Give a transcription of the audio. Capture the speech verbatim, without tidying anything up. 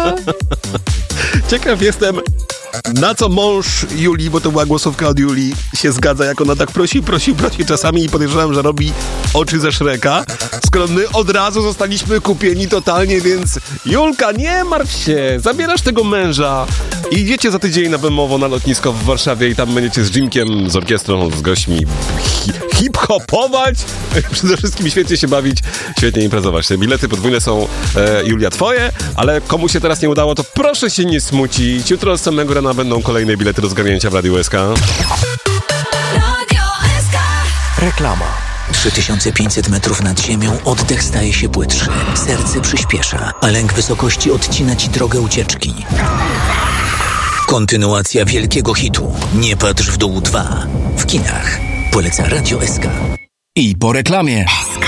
Ciekaw jestem, na co mąż Julii, bo to była głosówka od Julii, się zgadza, jak ona tak prosi, prosi, prosi czasami i podejrzewam, że robi oczy ze Shreka, skoro my od razu zostaliśmy kupieni totalnie, więc Julka, nie martw się, zabierasz tego męża i idziecie za tydzień na Bemowo na lotnisko w Warszawie i tam będziecie z Jimkiem, z orkiestrą, z gośćmi hi- hip-hopować, przede wszystkim świetnie się bawić, świetnie imprezować. Te bilety podwójne są, e, Julia, twoje, ale komu się teraz nie udało, to proszę się nie smucić. Jutro z samego rana będą kolejne bilety do zgarnięcia w Radiu S K. Reklama. trzy tysiące pięćset metrów nad ziemią oddech staje się płytszy, serce przyspiesza, a lęk wysokości odcina ci drogę ucieczki. Kontynuacja wielkiego hitu Nie patrz w dół dwa w kinach. Poleca Radio S K. I po reklamie.